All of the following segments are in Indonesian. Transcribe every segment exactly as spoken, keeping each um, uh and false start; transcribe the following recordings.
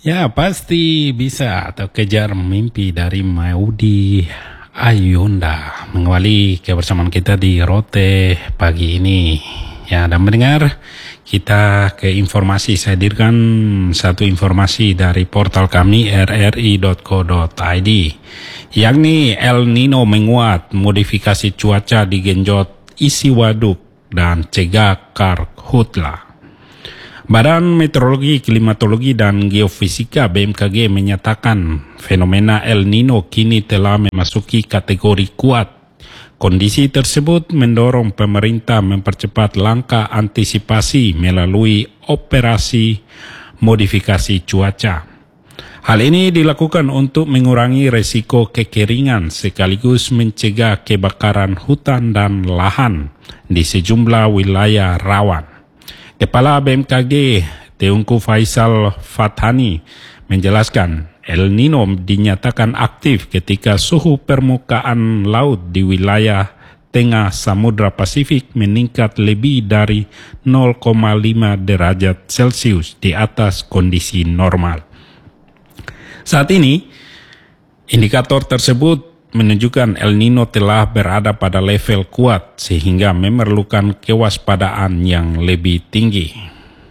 Ya, pasti bisa atau kejar mimpi dari Maudi Ayunda. Mengawali kebersamaan kita di Rote pagi ini. Ya, dan mendengar kita ke informasi. Saya hadirkan satu informasi dari portal kami r r i dot co dot i d, yakni El Nino menguat, modifikasi cuaca digenjot isi waduk dan cegah karhutla. Badan Meteorologi, Klimatologi, dan Geofisika B M K G menyatakan fenomena El Nino kini telah memasuki kategori kuat. Kondisi tersebut mendorong pemerintah mempercepat langkah antisipasi melalui operasi modifikasi cuaca. Hal ini dilakukan untuk mengurangi resiko kekeringan sekaligus mencegah kebakaran hutan dan lahan di sejumlah wilayah rawan. Kepala B M K G Teungku Faisal Fathani menjelaskan El Nino dinyatakan aktif ketika suhu permukaan laut di wilayah tengah Samudra Pasifik meningkat lebih dari nol koma lima derajat Celcius di atas kondisi normal. Saat ini, indikator tersebut menunjukkan El Nino telah berada pada level kuat sehingga memerlukan kewaspadaan yang lebih tinggi.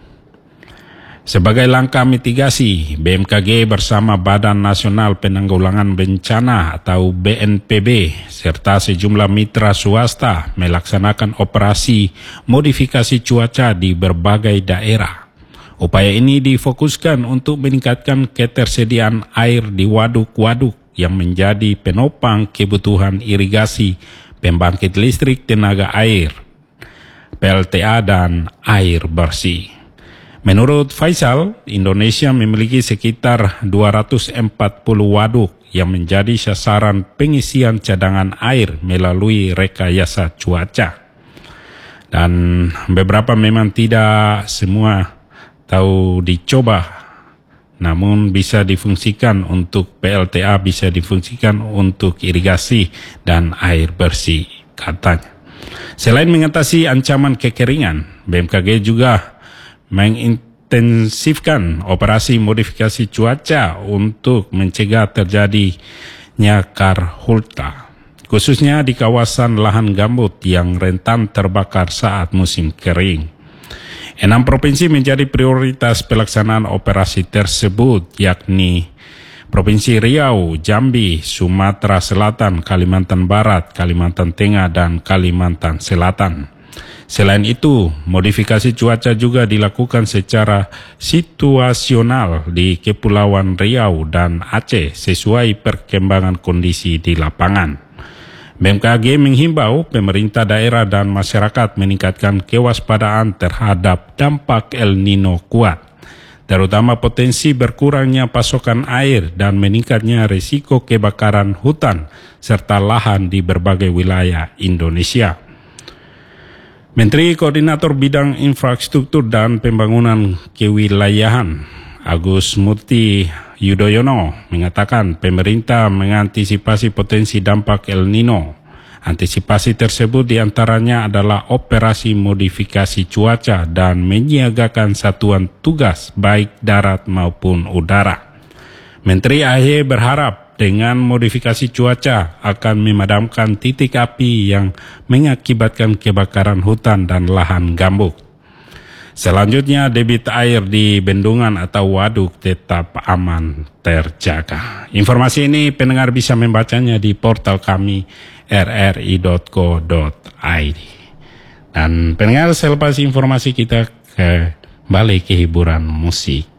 Sebagai langkah mitigasi, B M K G bersama Badan Nasional Penanggulangan Bencana atau B N P B serta sejumlah mitra swasta melaksanakan operasi modifikasi cuaca di berbagai daerah. Upaya ini difokuskan untuk meningkatkan ketersediaan air di waduk-waduk yang menjadi penopang kebutuhan irigasi, pembangkit listrik tenaga air, P L T A, dan air bersih. Menurut Faisal, Indonesia memiliki sekitar dua ratus empat puluh waduk yang menjadi sasaran pengisian cadangan air melalui rekayasa cuaca. Dan beberapa memang tidak semua tahu dicoba, namun bisa difungsikan untuk P L T A, bisa difungsikan untuk irigasi dan air bersih, katanya. Selain mengatasi ancaman kekeringan, B M K G juga mengintensifkan operasi modifikasi cuaca untuk mencegah terjadinya karhutla, khususnya di kawasan lahan gambut yang rentan terbakar saat musim kering. Enam provinsi menjadi prioritas pelaksanaan operasi tersebut, yakni Provinsi Riau, Jambi, Sumatera Selatan, Kalimantan Barat, Kalimantan Tengah, dan Kalimantan Selatan. Selain itu, modifikasi cuaca juga dilakukan secara situasional di Kepulauan Riau dan Aceh sesuai perkembangan kondisi di lapangan. B M K G menghimbau pemerintah daerah dan masyarakat meningkatkan kewaspadaan terhadap dampak El Nino kuat, terutama potensi berkurangnya pasokan air dan meningkatnya risiko kebakaran hutan serta lahan di berbagai wilayah Indonesia. Menteri Koordinator Bidang Infrastruktur dan Pembangunan Kewilayahan Agus Murti Yudhoyono mengatakan pemerintah mengantisipasi potensi dampak El Nino. Antisipasi tersebut diantaranya adalah operasi modifikasi cuaca dan menyiagakan satuan tugas baik darat maupun udara. Menteri A H Y berharap dengan modifikasi cuaca akan memadamkan titik api yang mengakibatkan kebakaran hutan dan lahan gambut. Selanjutnya, debit air di bendungan atau waduk tetap aman terjaga. Informasi ini pendengar bisa membacanya di portal kami r r i dot co dot i d. Dan pendengar, selepas informasi kita kembali ke hiburan musik.